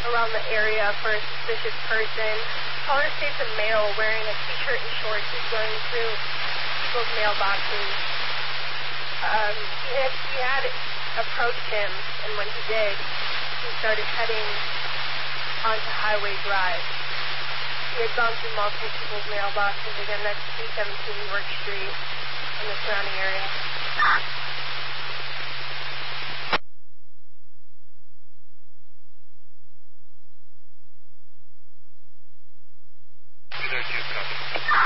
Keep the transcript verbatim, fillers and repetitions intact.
around the area for a suspicious person. Caller states a male wearing a t-shirt and shorts is going through people's mailboxes. Um, he, had, he had approached him, and when he did, he started heading onto Highway Drive. He had gone through multiple people's mailboxes. Again, that's two seventeen York Street in the surrounding area.